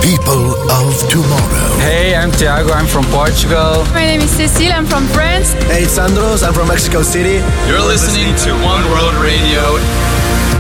people of tomorrow. Hey, I'm Tiago, I'm from Portugal. My name is Cecile, I'm from France. Hey, it's Sandros, I'm from Mexico City. You're listening to One World Radio.